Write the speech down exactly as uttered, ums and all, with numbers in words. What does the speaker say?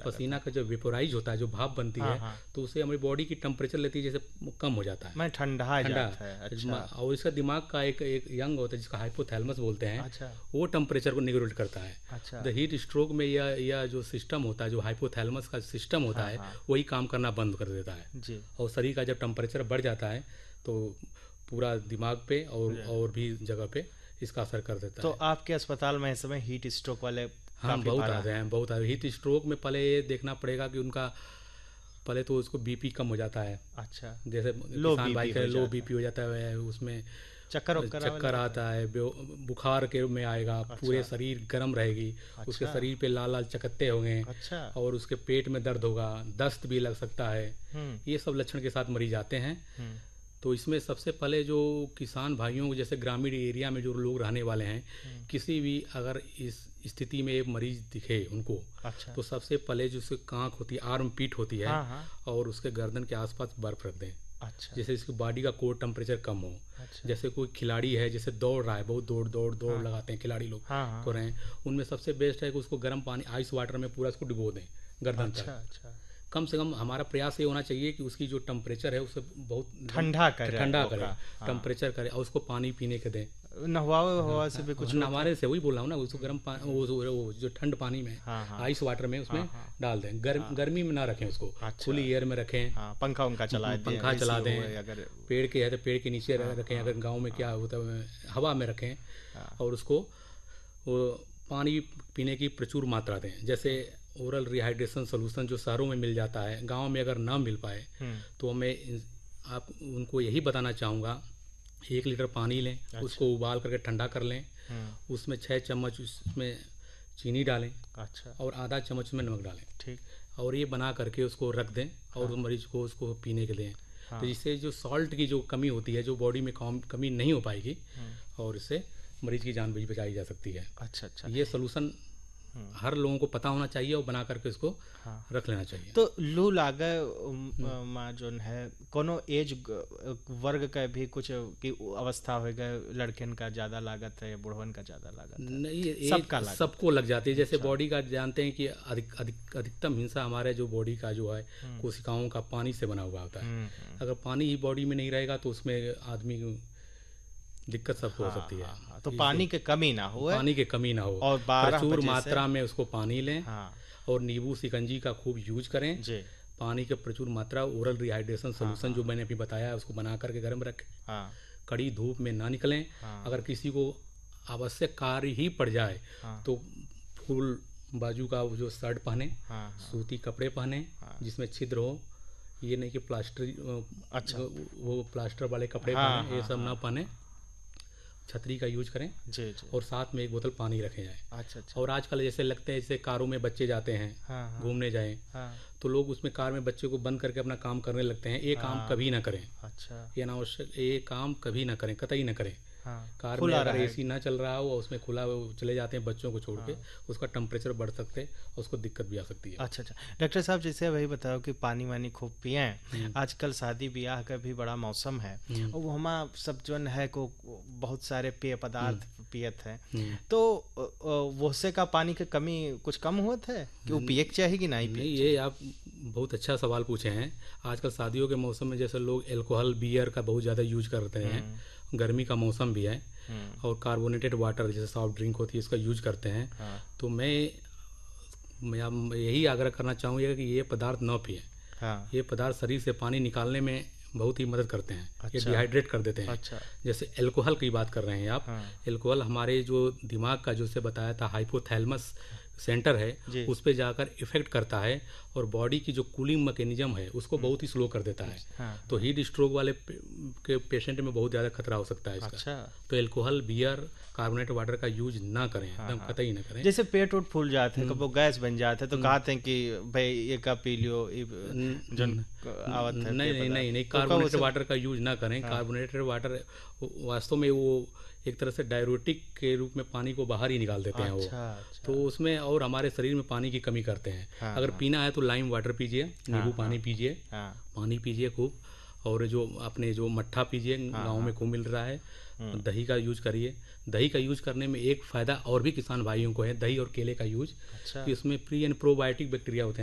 लागत पसीना है। का जो वेपोराइज होता है, जो भाप बनती हाँ है, हाँ, तो उससे हमारी बॉडी की टेम्परेचर लेती है, जैसे कम हो जाता है, मैं ठंडा ठंडा। जाता है। अच्छा और इसका दिमाग का एक एक यंग होता है जिसका हाइपोथैलेमस बोलते हैं, अच्छा वो टेम्परेचर को निगलेक्ट करता है। अच्छा। द हीट स्ट्रोक में यह यह जो सिस्टम होता है, जो हाइपोथैलेमस का सिस्टम होता हाँ है, हाँ वही काम करना बंद कर देता है। जी और शरीर का जब टेम्परेचर बढ़ जाता है तो पूरा दिमाग पे और जी। और भी जगह पे इसका असर कर देता तो है। आपके अस्पताल में इस समय हीट स्ट्रोक वाले हाँ, काफ़ी बहुत बारह आते हैं? हैं, बहुत आते हैं। हीट स्ट्रोक में पहले ये देखना पड़ेगा कि उनका पहले तो उसको बीपी कम हो जाता है। अच्छा, जैसे लो किसान भाई बीपी का हो लो जाता है, बीपी हो जाता है, उसमें चक्कर वक्कर आवे चक्कर लगता है? आता है, बेहो- बुखार के में आएगा, पूरे अच्छा शरीर गर्म रहेगी, उसके अच्छा शरीर पे लाल लाल चकत्ते होंगे, अच्छा। और उसके पेट में दर्द होगा, दस्त भी लग सकता है। हम्म ये सब लक्षण के साथ मरीज आते हैं। हम्म तो इसमें सबसे पहले जो किसान भाइयों को, जैसे ग्रामीण एरिया में जो लोग रहने वाले हैं, हम्म, किसी भी अगर इस स्थिति में एक मरीज दिखे उनको, अच्छा। तो सबसे पहले जो उसकी कांख होती है, आर्म पीट होती है, हाँ हाँ। और उसके गर्दन के आसपास बर्फ रख दें, अच्छा जैसे इसकी बॉडी का कोर टेम्परेचर कम हो। अच्छा। जैसे कोई खिलाड़ी है, जैसे दौड़ रहा है, बहुत दौड़ दौड़ दौड़ हाँ लगाते हैं खिलाड़ी लोग हाँ हाँ। को रहे हैं, उनमें सबसे बेस्ट है कि उसको गर्म पानी आइस वाटर में पूरा उसको डुबो दें गर्दन अच्छा तक। अच्छा। कम से कम हमारा प्रयास ये होना चाहिए कि उसकी जो टेम्परेचर है उसे बहुत एकदम ठंडा करे ठंडा करे, ओका। हाँ, टेम्परेचर करे, और उसको पानी पीने के दें। नहवावे हाँ हवा से हाँ, भी कुछ वरना होता है? हमारे से वही बोल रहा हूँ ना, उसको गर्म पानी, वो, वो, वो जो ठंड पानी में, हाँ हाँ आइस वाटर में उसमें हाँ हाँ डाल दें। गर्म हाँ। गर्मी में ना रखें उसको, अच्छा। खुली एयर में रखें। हाँ, पंखा उनका चला दें, पंखा एसी चला हो दें, अगर। पेड़ के है तो पेड़ के नीचे हाँ रखें, हाँ अगर गांव में क्या हाँ होता है हवा में रखें। हाँ और उसको वो पानी पीने की प्रचुर मात्रा दें। जैसे ओरल रिहाइड्रेशन सोल्यूशन जो शहरों में मिल जाता है, गांव में अगर ना मिल पाए, हम्म, तो मैं इन- आप उनको यही बताना चाहूँगा, एक लीटर पानी लें, अच्छा। उसको उबाल करके ठंडा कर लें, हम्म, उसमें छः चम्मच उसमें चीनी डालें, अच्छा और आधा चम्मच में नमक डालें, ठीक। और ये बना करके उसको रख दें, और हाँ उस मरीज को उसको पीने के दें। तो हाँ। जिससे जो सॉल्ट की जो कमी होती है, जो बॉडी में कम कमी नहीं हो पाएगी, हम्म, और इससे मरीज की जान भी बचाई जा सकती है। अच्छा अच्छा। ये सोल्यूशन हम्म, हर लोगों को पता होना चाहिए, और बना करके इसको हाँ। रख लेना चाहिए। तो लू लागे माँ जोन है कोनो एज वर्ग का भी कुछ की अवस्था हो गए, लड़कन का ज्यादा लागत है या बुढ़वन का ज्यादा लागत है? नहीं, ये सबका लागत सबको लग जाती है। जैसे अच्छा। बॉडी का जानते हैं कि अधिक अधिक अधिकतम हिस्सा हमारे जो बॉडी का जो है, हम्म कोशिकाओं का पानी से बना हुआ होता है। हम्म हम्म, अगर पानी ही बॉडी में नहीं रहेगा तो उसमें आदमी को दिक्कत सबको हो हाँ सकती है। हाँ हाँ। तो इसलिए पानी की कमी ना हो पानी की कमी ना हो, और बारह प्रचुर बजे से। मात्रा में उसको पानी लें, हाँ और नींबू शिकंजी का खूब यूज करें। जी। पानी की प्रचुर मात्रा, ओरल रिहाइड्रेशन हाँ सोल्यूशन हाँ जो मैंने अभी बताया है, उसको बना करके घर में रखें। हाँ कड़ी धूप में ना निकलें। हाँ अगर किसी को आवश्यक कार्य ही पड़ जाए, हाँ तो फुल बाजू का वो जो शर्ट पहने, हाँ हाँ सूती कपड़े पहने हाँ। जिसमें छिद्र हो। ये नहीं कि प्लास्टर, अच्छा। वो प्लास्टर वाले कपड़े हाँ पहने, ये हाँ सब ना हाँ पहने। छतरी का यूज करें, जी जी। और साथ में एक बोतल पानी रखे जाए। अच्छा अच्छा। और आजकल जैसे लगते हैं, जैसे कारों में बच्चे जाते हैं हाँ हाँ घूमने जाएं, हाँ तो लोग उसमें कार में बच्चे को बंद करके अपना काम करने लगते हैं। ये काम हाँ। कभी ना करें, अच्छा। ये अनावश्यक, ये काम कभी ना करें, कतई ना करें। हाँ कार में खुला अगर रहे। एसी ना चल रहा हो और उसमें खुला वो चले जाते हैं बच्चों को छोड़ के, हाँ। उसका टेम्परेचर बढ़ सकते हैं और उसको दिक्कत भी आ सकती है। अच्छा अच्छा। डॉक्टर साहब जैसे वही बताओ कि पानी वानी खूब पिएं। हम्म, आजकल शादी ब्याह का भी बड़ा मौसम है, हम्म, और वो हमारा सब जोन है को बहुत सारे पेय पदार्थ पियत हैं, हम्म। तो अ, अ, वो से का पानी की कमी कुछ कम होत है कि वो पिए के चाहिए कि नहीं पिए नहीं, के ये आप बहुत अच्छा सवाल पूछे हैं। आजकल शादियों के मौसम में जैसे लोग अल्कोहल बियर का बहुत ज़्यादा यूज करते चाहिए? हैं, गर्मी का मौसम भी है, हम्म, और कार्बोनेटेड वाटर जैसे सॉफ्ट ड्रिंक होती है इसका यूज करते हैं। हाँ तो मैं मैं अब यही आग्रह करना चाहूँगा कि ये पदार्थ न पिएं। हाँ। ये पदार्थ शरीर से पानी निकालने में बहुत ही मदद करते हैं। ये अच्छा। डिहाइड्रेट कर देते हैं। अच्छा। जैसे अल्कोहल की बात कर रहे हैं आप, हाँ अल्कोहल हमारे जो दिमाग का, जो से बताया था हाइपोथैलेमस सेंटर है, जी। उस पे जाकर इफेक्ट करता है, और बॉडी की जो कूलिंग मैकेनिज्म है उसको बहुत ही स्लो कर देता है। हाँ तो हीट स्ट्रोक वाले पे, के पेशेंट में बहुत ज़्यादा खतरा हो सकता है इसका। अच्छा। तो अल्कोहल बियर कार्बोनेटेड वाटर का यूज ना करें, हाँ एकदम हाँ। कतई ना करें। जैसे पेट उट फूल जाते हैं, हम्म, कब गैस बन जाते हैं, तो हम्म। कहते हैं कि भाई ये का पी लियो, ये न- जोन न- आवत है नहीं पेय नहीं नहीं नहीं पदार्थ, तो का कार्बोनेटेड उसे। वाटर का यूज ना करें। हाँ। कार्बोनेटेड वाटर वास्तव में वो एक तरह से डाययूरेटिक के रूप में पानी को बाहर ही निकाल देते हैं वो। अच्छा अच्छा। तो उसमें और हमारे शरीर में पानी की कमी करते हैं। हाँ, अगर हाँ। पीना है तो लाइम वाटर पीजिए, नींबू पानी हाँ। पीजिए, हाँ पानी पीजिए खूब। और जो अपने जो मट्ठा पीजिए, हाँ, गांव हाँ। में खूब मिल रहा है। हम्म, दही का यूज करिए। दही का यूज करने में एक फ़ायदा और भी किसान भाइयों को है, दही और केले का यूज, अच्छा। कि उसमें प्री एंड प्रोबायोटिक बैक्टीरिया होते हैं।